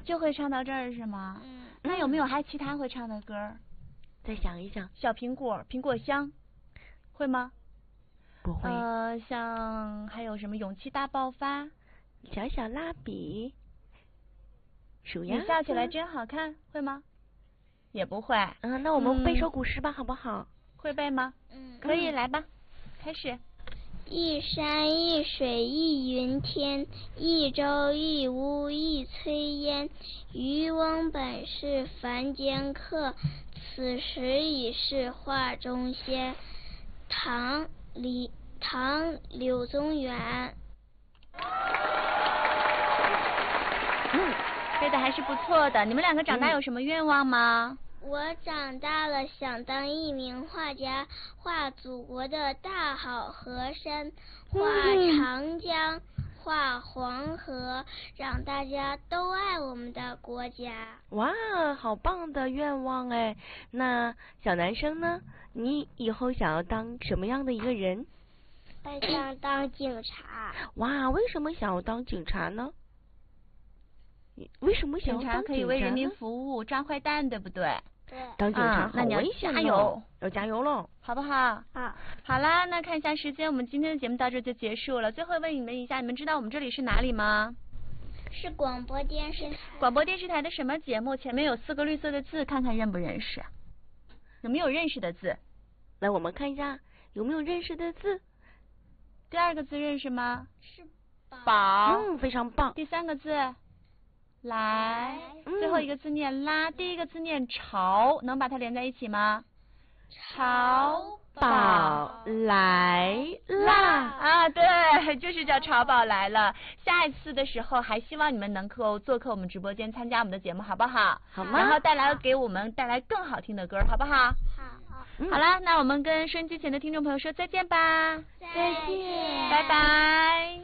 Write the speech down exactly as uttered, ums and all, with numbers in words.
就会唱到这儿是吗？ 嗯。 那有没有还其他会唱的歌？ 再想一想。 小苹果，苹果香，会吗？ 不会。 呃，像还有什么勇气大爆发， 小小蜡笔，数鸭子。 你笑起来真好看，会吗？也不会。 嗯，那我们背首古诗吧，嗯、好不好？ 会背吗？ 嗯。 可以，来吧，开始。 一山一水一云天，一舟一屋一炊烟。渔翁本是凡间客，此时已是画中仙。唐李唐柳宗元。 嗯，背的还是不错的。你们两个长大有什么愿望吗？ 嗯，我长大了想当一名画家，画祖国的大好河山，画长江，画黄河，让大家都爱我们的国家。 哇，好棒的愿望哎！那小男生呢？你以后想要当什么样的一个人？ 我想当警察。 哇，为什么想要当警察呢？为什么想要当警察呢？ 警察可以为人民服务，抓坏蛋，对不对？ 对。 当警察好危险、哦啊、那你要加油， 要加油喽， 好不好？ 好。 好啦，那看一下时间，我们今天的节目到这就结束了。最后问你们一下，你们知道我们这里是哪里吗？ 是广播电视台。 广播电视台的什么节目？前面有四个绿色的字，看看认不认识？有没有认识的字？ 来，我们看一下有没有认识的字。 第二个字认识吗？ 是宝。 嗯，非常棒。 第三个字来，嗯、最后一个字念拉，第一个字念潮，能把它连在一起吗？潮宝来啦！ 啊，对，就是叫潮宝来了。下一次的时候，还希望你们能够做客我们直播间，参加我们的节目，好不好？ 好吗？ 然后带来给我们带来更好听的歌，好不好？ 好。 嗯、好了，那我们跟收音机前的听众朋友说再见吧。 再见。 拜拜。